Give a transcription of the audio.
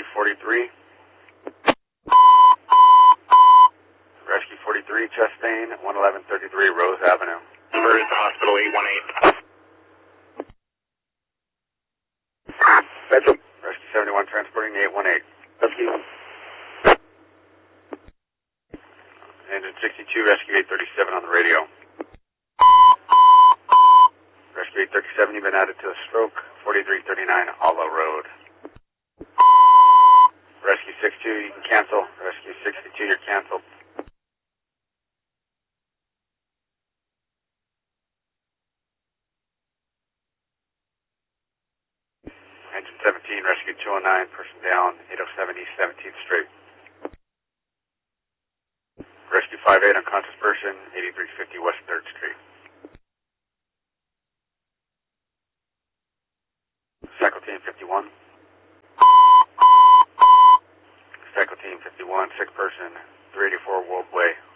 Rescue 43. Rescue 43, chest pain, 11133 Rose Avenue. Number is hospital 818. Bedroom. Rescue 71 transporting 818. Rescue. Engine 62, Rescue 837 on the radio. Rescue 837, you've been added to a stroke, 4339 Hollow Road. Rescue 62, you can cancel. Rescue 62, you're canceled. Engine 17, Rescue 209, person down, 807 East 17th Street. Rescue 58, unconscious person, 8350 West 3rd Street. Cycle Team 51. Cycle Team 51, sick person, 384 Wolf Way.